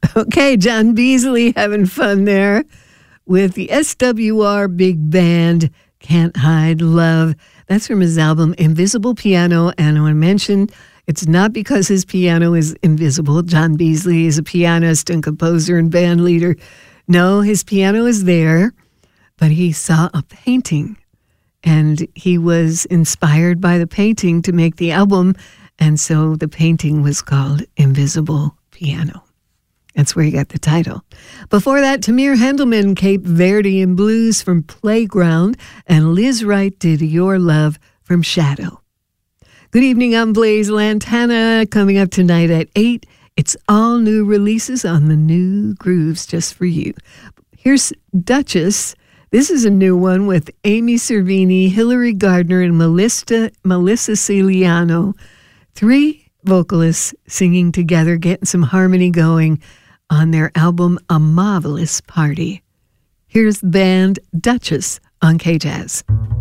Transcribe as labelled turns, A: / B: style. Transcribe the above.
A: Okay, John Beasley having fun there with the SWR Big Band, Can't Hide Love. That's from his album Invisible Piano. And I want to mention, it's not because his piano is invisible. John Beasley is a pianist and composer and band leader. No, his piano is there, but he saw a painting and he was inspired by the painting to make the album. And so the painting was called Invisible Piano. That's where he got the title. Before that, Tamir Hendelman, Cape Verdean Blues from Playground, and Liz Wright did Your Love from Shadow. Good evening, I'm Blaze Lantana. Coming up tonight at 8, it's all new releases on the New Grooves just for you. Here's Duchess. This is a new one with Amy Cervini, Hillary Gardner, and Melissa Ciliano. 3 vocalists singing together, getting some harmony going on their album A Marvelous Party. Here's the band Duchess on K-Jazz.